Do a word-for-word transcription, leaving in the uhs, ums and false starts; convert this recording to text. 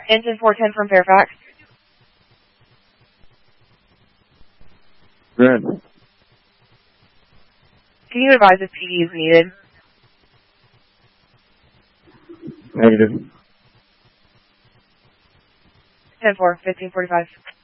Engine four ten from Fairfax. Good. Can you advise if P D is needed? Negative. ten four, fifteen forty-five.